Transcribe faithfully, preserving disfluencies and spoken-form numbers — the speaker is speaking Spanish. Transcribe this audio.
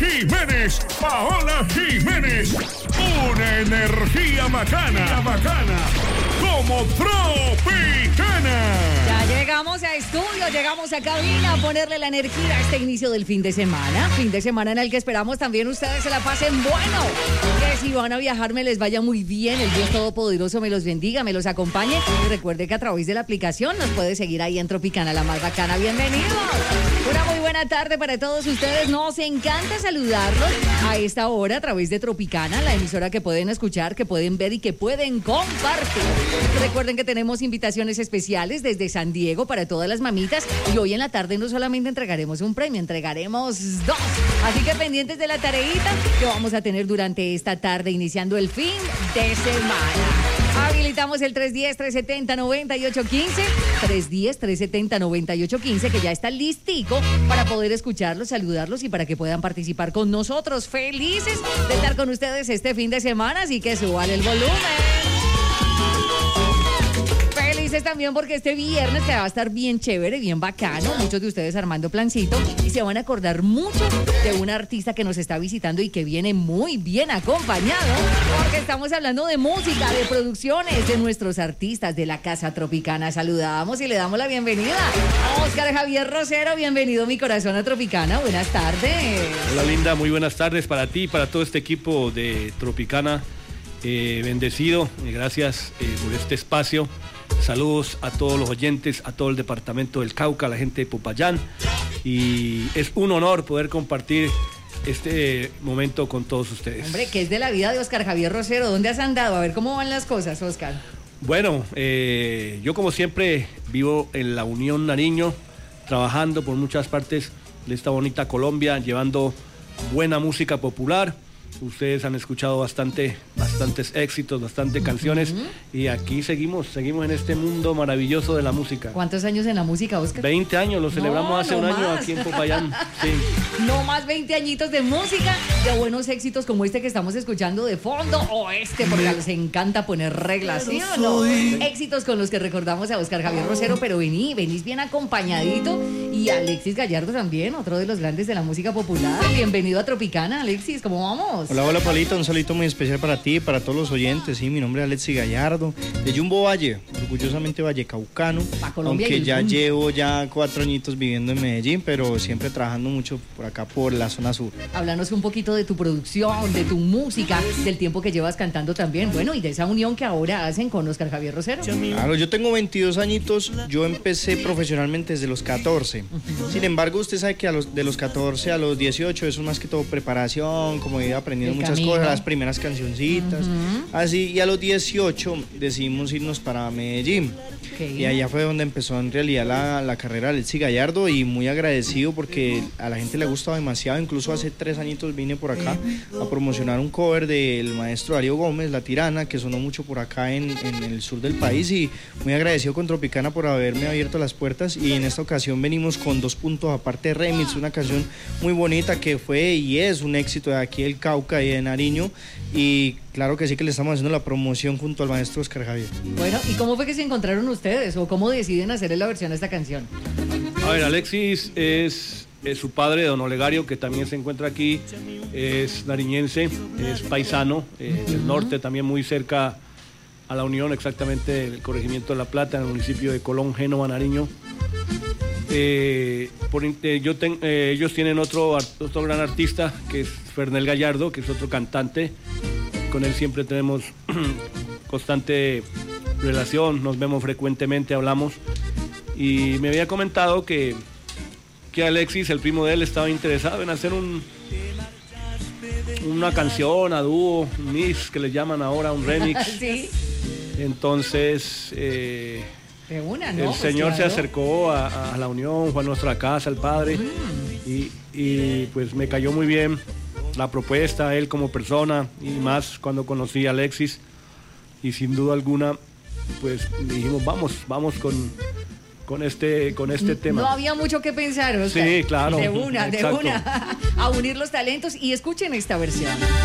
Jiménez, Paola Jiménez. Una energía bacana, bacana, como Tropicana. Ya llegamos a estudio, llegamos a cabina a ponerle la energía a este inicio del fin de semana. Fin de semana en el que esperamos también ustedes se la pasen bueno. Que si van a viajar me les vaya muy bien. El Dios Todopoderoso me los bendiga, me los acompañe. Y recuerde que a través de la aplicación nos puede seguir ahí en Tropicana, la más bacana. Bienvenidos. Una muy buena tarde para todos ustedes. Nos encanta saludarlos a esta hora a través de Tropicana, la emisora que pueden escuchar, que pueden ver y que pueden compartir. Recuerden que tenemos invitaciones especiales desde San Diego para todas las mamitas y hoy en la tarde no solamente entregaremos un premio, entregaremos dos. Así que pendientes de la tareita que vamos a tener durante esta tarde iniciando el fin de semana. Habilitamos el tres uno cero, tres siete cero, nueve ocho uno cinco, tres uno cero, tres siete cero, nueve ocho uno cinco, que ya está listico para poder escucharlos, saludarlos y para que puedan participar con nosotros. Felices de estar con ustedes este fin de semana, así que suban el volumen. Felices también porque este viernes que va a estar bien chévere, bien bacano, muchos de ustedes armando plancito y se van a acordar mucho de un artista que nos está visitando y que viene muy bien acompañado, porque estamos hablando de música, de producciones, de nuestros artistas de la Casa Tropicana. Saludamos y le damos la bienvenida a Oscar Javier Rosero. Bienvenido, mi corazón, a Tropicana. Buenas tardes. Hola, Linda, muy buenas tardes para ti y para todo este equipo de Tropicana. Eh, bendecido, eh, gracias eh, por este espacio. Saludos a todos los oyentes, a todo el departamento del Cauca, a la gente de Popayán, y es un honor poder compartir este momento con todos ustedes. Hombre, ¿qué es de la vida de Oscar Javier Rosero? ¿Dónde has andado? A ver cómo van las cosas, Oscar. Bueno, eh, yo como siempre vivo en la Unión Nariño, trabajando por muchas partes de esta bonita Colombia, llevando buena música popular. Ustedes han escuchado bastante, bastantes éxitos, bastantes canciones, uh-huh. Y aquí seguimos, seguimos en este mundo maravilloso de la música. ¿Cuántos años en la música, Oscar? veinte años, lo celebramos no, hace no un más. año aquí en Popayán. Sí. No más veinte añitos de música, de buenos éxitos como este que estamos escuchando de fondo, o este, porque les encanta poner reglas, ¿sí o no? Éxitos con los que recordamos a Oscar Javier Rosero, pero vení, venís bien acompañadito, y Alexis Gallardo también, otro de los grandes de la música popular. Bienvenido a Tropicana, Alexis, ¿cómo vamos? Hola, hola, Paulita, un saludito muy especial para ti y para todos los oyentes. Sí, mi nombre es Alexis Gallardo, de Jumbo Valle, orgullosamente vallecaucano, aunque ya mundo. llevo ya cuatro añitos viviendo en Medellín, pero siempre trabajando mucho por acá, por la zona sur. Háblanos un poquito de tu producción, de tu música, del tiempo que llevas cantando también, bueno, y de esa unión que ahora hacen con Oscar Javier Rosero. Claro, yo tengo veintidós añitos, yo empecé profesionalmente desde los catorce. Uh-huh. Sin embargo, usted sabe que a los, de los catorce a los dieciocho eso es más que todo preparación, como ir aprendiendo muchas camino. cosas, las primeras cancioncitas, uh-huh. así, y a los dieciocho decidimos irnos para Medellín. Okay. Y allá fue donde empezó en realidad la, la carrera de Alexis Gallardo, y muy agradecido porque a la gente le ha gustado demasiado. Incluso hace tres añitos vine por acá a promocionar un cover del maestro Darío Gómez, La Tirana, que sonó mucho por acá en, en el sur del país, y muy agradecido con Tropicana por haberme abierto las puertas. Y en esta ocasión venimos con dos puntos aparte remix, una canción muy bonita que fue y es un éxito de aquí del Cauca y de Nariño, y claro que sí que le estamos haciendo la promoción junto al maestro Oscar Javier. Bueno, ¿y cómo fue que se encontraron ustedes o cómo deciden hacerle la versión a esta canción? A ver, Alexis es, es su padre, don Olegario, que también se encuentra aquí, es nariñense, es paisano, eh, del norte, también muy cerca a la Unión, exactamente del corregimiento de La Plata, en el municipio de Colón, Génova, Nariño. Eh, por, eh, yo ten, eh, ellos tienen otro, otro gran artista que es Fernel Gallardo, que es otro cantante. Con él siempre tenemos constante relación, nos vemos frecuentemente, hablamos, y me había comentado que, que Alexis, el primo de él, estaba interesado en hacer un, una canción a dúo, un mix que le llaman ahora, un remix. Sí. Entonces eh, de una, ¿no? el pues señor claro. se acercó a, a la Unión, fue a nuestra casa, el padre, mm. y, y pues me cayó muy bien la propuesta, él como persona, y más cuando conocí a Alexis, y sin duda alguna pues dijimos vamos, vamos con, con este, con este tema. No había mucho que pensar, Oscar. Sí, claro. De una, Exacto. de una, a unir los talentos, y escuchen esta versión.